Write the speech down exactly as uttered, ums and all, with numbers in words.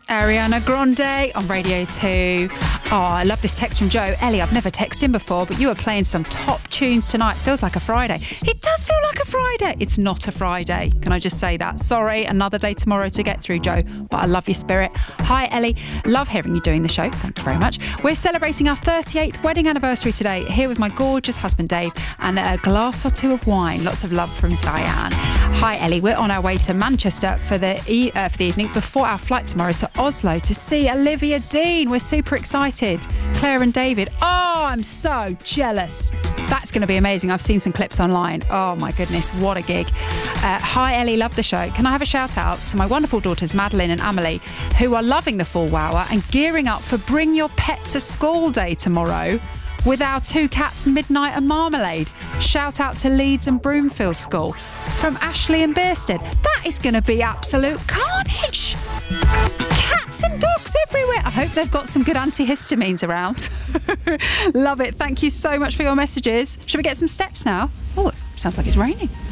Ariana Grande on Radio two. Oh, I love this text from Joe. Ellie, I've never texted him before, but you are playing some top tunes tonight. Feels like a Friday. It does feel like a Friday. It's not a Friday. Can I just say that? Sorry, another day tomorrow to get through, Joe, but I love your spirit. Hi, Ellie. Love hearing you doing the show. Thank you very much. We're celebrating our thirty-eighth wedding anniversary today, here with my gorgeous husband, Dave, and a glass or two of wine. Lots of love from Diane. Hi, Ellie. We're on our way to Manchester for the, e- uh, for the evening before our flight tomorrow to Oslo to see Olivia Dean. We're super excited. Claire and David. Oh, I'm so jealous. That's going to be amazing. I've seen some clips online. Oh my goodness, what a gig. Uh, hi Ellie, love the show. Can I have a shout out to my wonderful daughters Madeline and Amelie, who are loving the full wower and gearing up for Bring Your Pet to School Day tomorrow with our two cats Midnight and Marmalade. Shout out to Leeds and Broomfield School from Ashley and Bearsted. That is going to be absolute carnage. Cats and dogs everywhere. I hope they've got some good antihistamines around. Love it. Thank you so much for your messages. Should we get some steps now? Oh, it sounds like it's raining.